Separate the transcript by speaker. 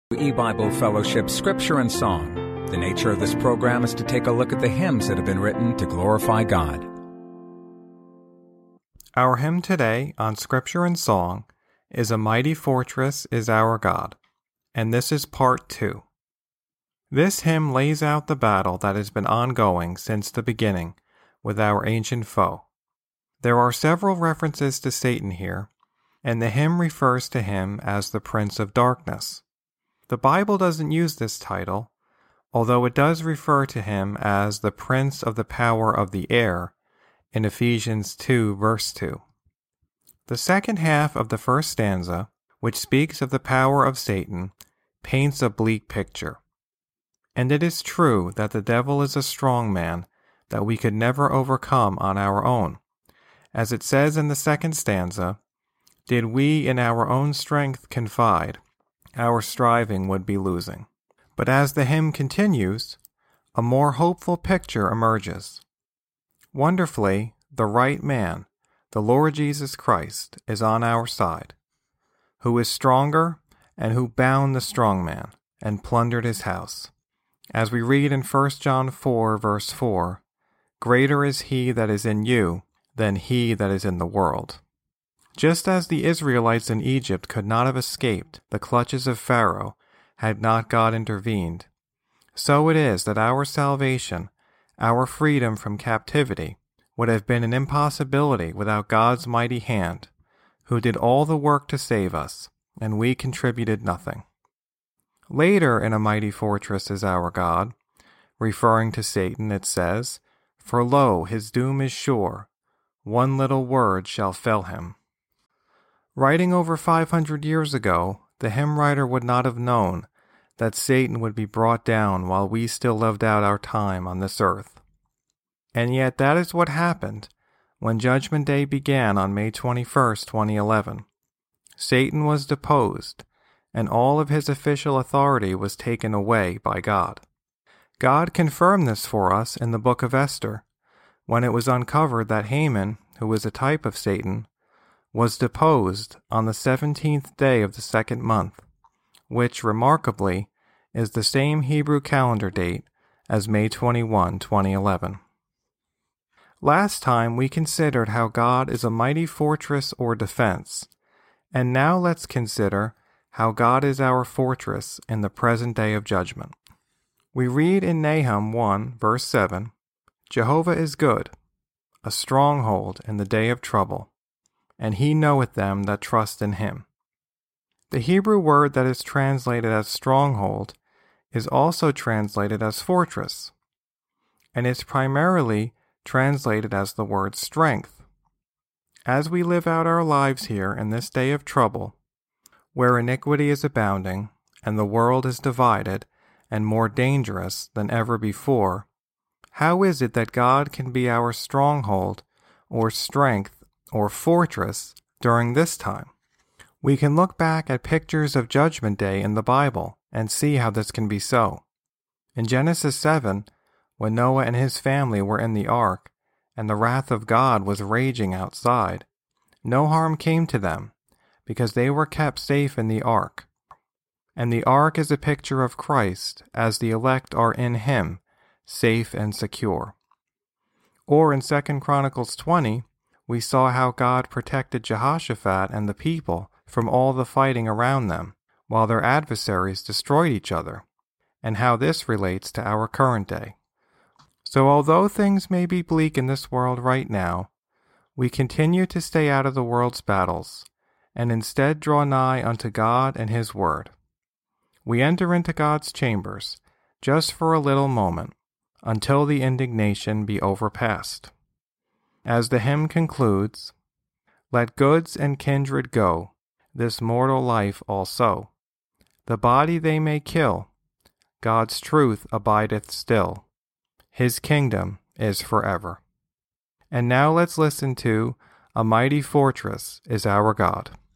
Speaker 1: E-Bible Fellowship Scripture and Song. The nature of this program is to take a look at the hymns that have been written to glorify God.
Speaker 2: Our hymn today on Scripture and Song is "A Mighty Fortress is Our God," and this is part 2. This hymn lays out the battle that has been ongoing since the beginning with our ancient foe. There are several references to Satan here, and the hymn refers to him as the Prince of Darkness. The Bible doesn't use this title, although it does refer to him as the Prince of the Power of the Air in Ephesians 2, verse 2. The second half of the first stanza, which speaks of the power of Satan, paints a bleak picture. And it is true that the devil is a strong man that we could never overcome on our own. As it says in the second stanza, "Did we in our own strength confide, our striving would be losing." But as the hymn continues, a more hopeful picture emerges. Wonderfully, the right man, the Lord Jesus Christ, is on our side, who is stronger and who bound the strong man and plundered his house. As we read in 1 John 4, verse 4, "Greater is he that is in you than he that is in the world." Just as the Israelites in Egypt could not have escaped the clutches of Pharaoh had not God intervened, so it is that our salvation, our freedom from captivity, would have been an impossibility without God's mighty hand, who did all the work to save us, and we contributed nothing. Later in "A Mighty Fortress is Our God," referring to Satan, it says, "For lo, his doom is sure, one little word shall fell him." Writing over 500 years ago, the hymn writer would not have known that Satan would be brought down while we still lived out our time on this earth. And yet that is what happened when Judgment Day began on May 21st, 2011. Satan was deposed, and all of his official authority was taken away by God. God confirmed this for us in the book of Esther, when it was uncovered that Haman, who was a type of Satan, was deposed on the 17th day of the second month, which, remarkably, is the same Hebrew calendar date as May 21, 2011. Last time we considered how God is a mighty fortress or defense, and now let's consider how God is our fortress in the present day of judgment. We read in Nahum 1, verse 7, "Jehovah is good, a stronghold in the day of trouble, and he knoweth them that trust in him." The Hebrew word that is translated as stronghold is also translated as fortress, and is primarily translated as the word strength. As we live out our lives here in this day of trouble, where iniquity is abounding and the world is divided and more dangerous than ever before, how is it that God can be our stronghold or strength or fortress during this time? We can look back at pictures of Judgment Day in the Bible and see how this can be so. In Genesis 7, when Noah and his family were in the ark, and the wrath of God was raging outside, no harm came to them, because they were kept safe in the ark. And the ark is a picture of Christ, as the elect are in him, safe and secure. Or in 2 Chronicles 20, we saw how God protected Jehoshaphat and the people from all the fighting around them, while their adversaries destroyed each other, and how this relates to our current day. So although things may be bleak in this world right now, we continue to stay out of the world's battles, and instead draw nigh unto God and his word. We enter into God's chambers, just for a little moment, until the indignation be overpast. As the hymn concludes, "Let goods and kindred go, this mortal life also. The body they may kill, God's truth abideth still. His kingdom is forever." And now let's listen to "A Mighty Fortress is Our God."